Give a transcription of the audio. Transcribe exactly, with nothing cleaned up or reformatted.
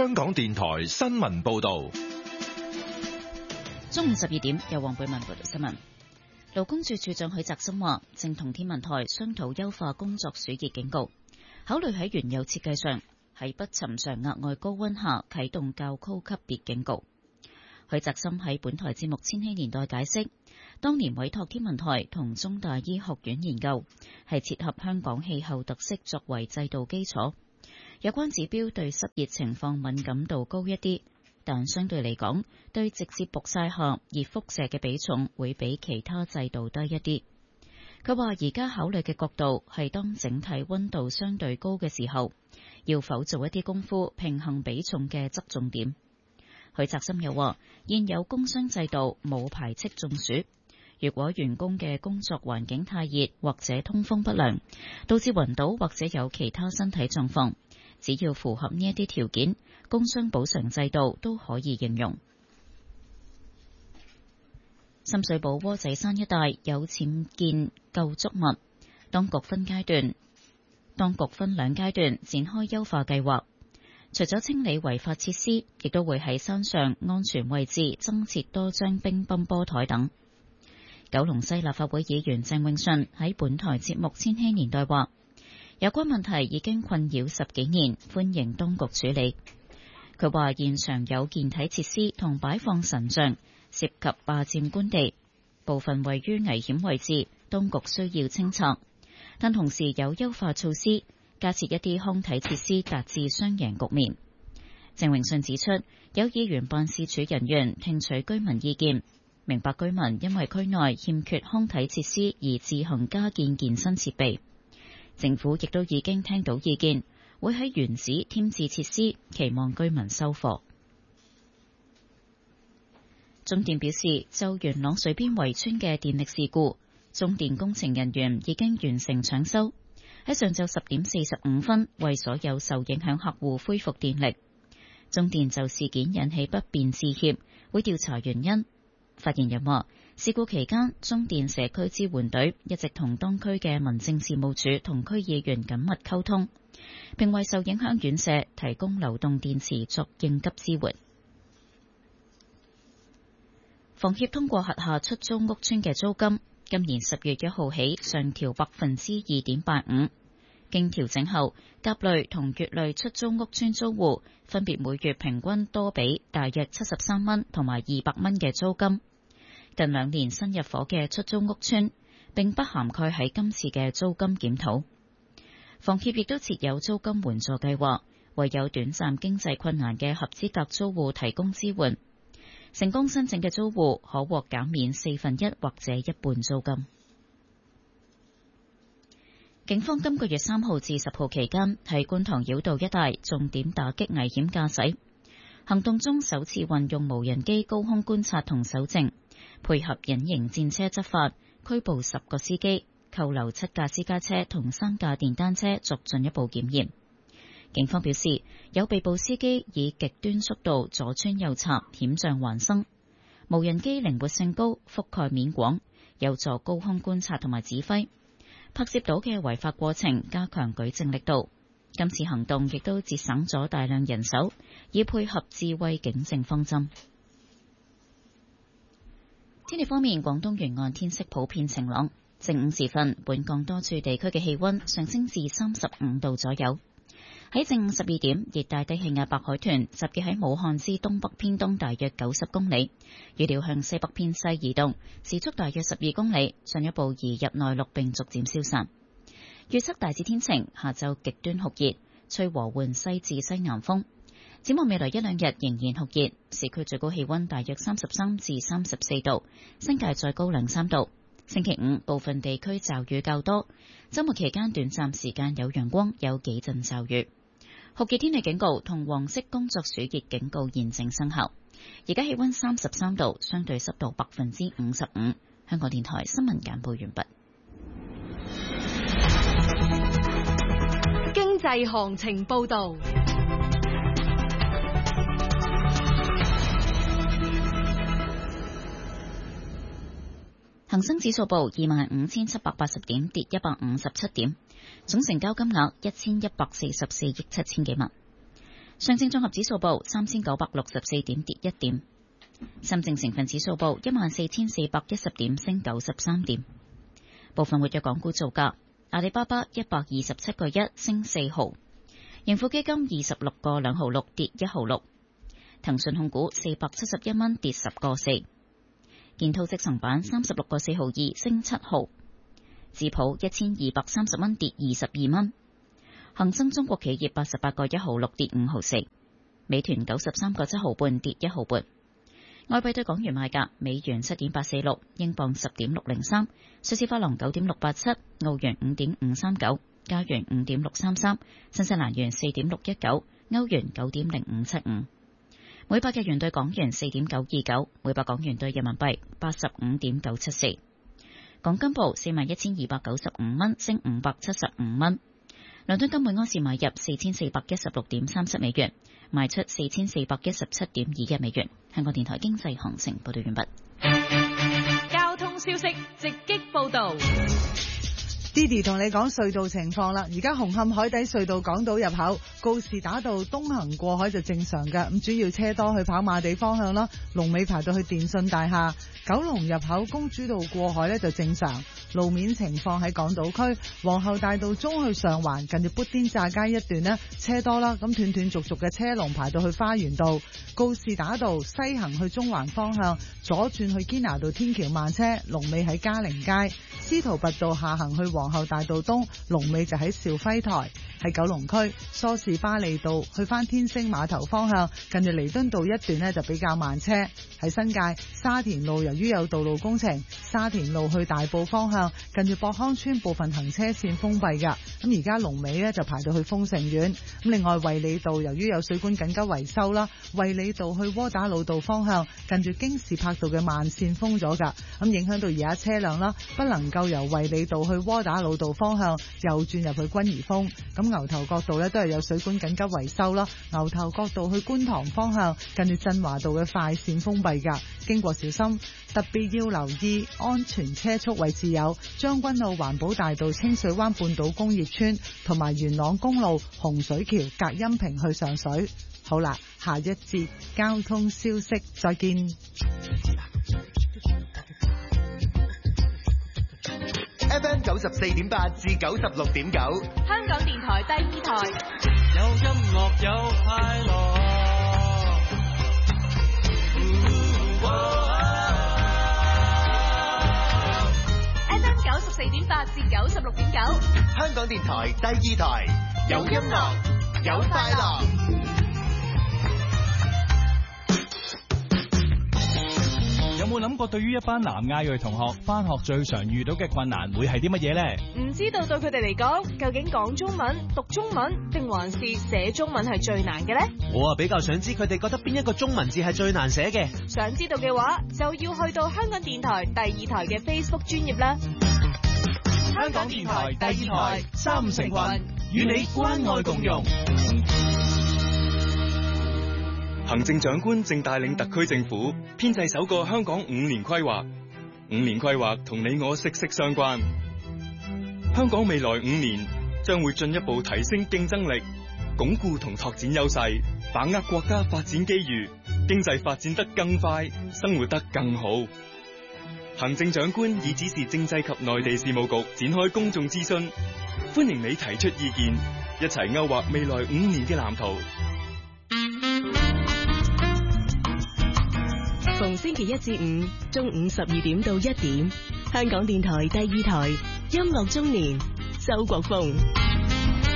香港電台新聞報道。 中午十二點，由黃貝文報道新聞。勞工處處長許澤森話，正同天文台商討優化工作暑熱警告，考慮喺原有設計上喺不尋常額外高溫下啟動較高級別警告。許澤森喺本台節目《千禧年代》解釋，當年委託天文台同中大醫學院研究，係切合香港氣候特色作為制度基礎。有關指標對濕熱情況敏感度高一啲，但相對嚟講，對直接曝曬下熱輻射嘅比重會比其他制度低一啲。佢話而家考慮嘅角度係當整體溫度相對高嘅時候，要否做一啲功夫平衡比重嘅側重點。許澤森又話，現有工傷制度冇排斥中暑，如果員工嘅工作環境太熱或者通風不良，導致暈倒或者有其他身體狀況，只要符合呢一啲條件，工傷補償制度都可以應用。深水埗窩仔山一帶有僭建構築物，當局分階段，當局分兩階段展開優化計劃。除咗清理違法設施，亦都會喺山上安全位置增設多張乒乓波台等。九龍西立法會議員鄭泳舜喺本台節目《千禧年代》話，有關問題已經困擾十幾年，歡迎當局處理。佢話現場有健體設施同擺放神像，涉及霸佔官地，部分位於危險位置，當局需要清拆，但同時有優化措施，加設一啲康體設施，達至雙贏局面。鄭泳舜指出，有議員辦事處人員聽取居民意見，明白居民因為區內欠缺康體設施而自行加建健身設備。政府亦都已經聽到意見，會喺原址添置設施，期望居民收貨。中電表示，就元朗水邊圍村嘅電力事故，中電工程人員已經完成搶修，喺上晝十點四十五分為所有受影響客戶恢復電力。中電就事件引起不便致歉，會調查原因。發言人話，事故期間，中電社區支援隊一直同當區嘅民政事務處同區議員緊密溝通，並為受影響院舍提供流動電池作應急支援。房協通過轄下出租屋邨嘅租金，今年十月一號起上調百分之二點八五。經調整後，甲類同乙類出租屋邨租戶分別每月平均多俾大約七十三蚊同埋二百蚊嘅租金。近兩年新入伙嘅出租屋邨並不涵蓋喺今次嘅租金檢討。房協亦都設有租金援助計劃，為有短暫經濟困難嘅合資格租戶提供支援。成功申請嘅租戶可獲減免四分一或者一半租金。警方今個月三號至十號期間喺觀塘繞道一帶重點打擊危險駕駛行動中，首次運用無人機高空觀察同搜證，配合隱形戰車執法，拘捕十個司機，扣留七架私家車同三架電單車作進一步檢驗。警方表示，有被捕司機以極端速度左穿右插，險象環生。無人機靈活性高，覆蓋面廣，有助高空觀察同埋指揮。拍攝到嘅違法過程，加強舉證力度。今次行動亦都節省咗大量人手，以配合智慧警政方針。天氣方面，廣東沿岸天色普遍晴朗。正午時分，本港多處地區嘅氣溫上升至三十五度左右。喺正午十二點，熱帶低氣壓白海豚集結喺武漢之東北偏東大約九十公里，預料向西北偏西移動，時速大約十二公里，進一步移入內陸並逐漸消散。預測大致天晴，下晝極端酷熱，吹和緩西至西南風。展望未來一兩日仍然酷熱，市區最高氣溫大約三十三至三十四度，新界再高兩三度。星期五部分地區驟雨較多，週末期間短暫時間有陽光，有幾陣驟雨。酷熱天氣警告同黃色工作暑熱警告現正生效。而家氣溫三十三度，相對濕度百分之五十五。香港電台新聞簡報完畢。 經濟行情報道。 恒生指數報二萬五千七百八十點，跌一百五十七點，總成交金額一千一百四十四億七千幾萬。 上證綜合指數報三千九百六十四點，跌一點。深證成分指數報一萬四千四百一十點，升九十三點。部分活躍港股造價：阿里巴巴一百二十七個一，升四毫；盈富基金二十六個兩毫六，跌一毫六；騰訊控股四百七十一蚊，跌十個四；建滔積層板三十六個四毫二，升七毫；智普一千二百三十蚊，跌二十二蚊；恒生中國企業八十八個一毫六，跌五毫四；美團九十三個七毫半，跌一毫半。外幣對港元賣價：美元七點八四六，英鎊十點六零三，瑞士法郎九點六八七，澳元五點五三九，加元五點六三三，新西蘭元四點六一九，歐元九點零五七五。每百日元對港元四點九二九，每百港元對人民幣八十五點九七四。港金報四萬一千二百九十五蚊，升五百七十五蚊。倫敦金每安士買入四千四百一十六點三七美元，賣出四千四百一十七點二一美元。香港電台經濟行情報道完畢。 交通消息直擊報道。 Didi 同你講隧道情況啦，而家紅磡海底隧道港島入口告士打道東行過海就正常嘅，咁主要車多去跑馬地方向啦，龍尾排到去電信大廈。九龍入口公主道過海呢就正常。路面情況喺港島區皇后大道中去上環近住砵甸乍街一段呢車多啦，咁斷斷續續嘅車龍排到去花園道。告士打道西行去中環方向左轉去堅拿道天橋慢車，龍尾喺嘉寧街。司徒拔道下行去皇后大道東，龍尾就喺兆輝台。喺九龍區梳士巴利道去返天星碼頭方向近住彌敦道一段呢就比較慢車。喺新界沙田路由於有道路工程，沙田路去大埔方向近住博康村部分行車線封閉㗎，咁而家龍尾呢就排到去豐盛苑。咁另外衛理道由於有水管緊急維修啦，衛理道去窩打老道方向近住京士柏道嘅慢線封咗㗎，咁影響到而家車輛啦不能夠由衛理道去窩打老道方向右轉入去君怡峰。咁牛頭角道呢都係有水管緊急維修啦，牛頭角道去觀塘方向近住振華道嘅快線封閉㗎，經過小心，特別要留意安全車速位置有將軍澳環保大道清水灣半島工業村同埋元朗公路洪水橋隔音屏去上水。好啦，下一節交通消息再見。 F M 九十四點八至九十六點九， 香港電台第二台。 有音樂有快樂。 F M 九十四點八至九十六點九， 香港電台第二台，有音樂有快樂。 有冇諗過對於一班南亞裔同學返學最常遇到嘅困難會係啲乜嘢呢？ 唔知道對佢哋嚟講，究竟講中文、讀中文定還是寫中文係最難嘅呢？ 我啊比較想知佢哋覺得邊一個中文字係最難寫嘅。 想知道嘅話，就要去到香港電台第二台嘅 Facebook 專頁啦。 香港電台第二台，三五成群，與你關愛共融。 行政長官正帶領特區政府編製首個香港五年規劃，五年規劃同你我息息相關。香港未來五年將會進一步提升競爭力，鞏固同拓展優勢，把握國家發展機遇，經濟發展得更快，生活得更好。行政長官已指示政制及內地事務局展開公眾諮詢，歡迎你提出意見，一齊勾畫未來五年嘅藍圖。 逢星期一至五中午十二點到一點，香港電台第二台音樂中年，周國峰。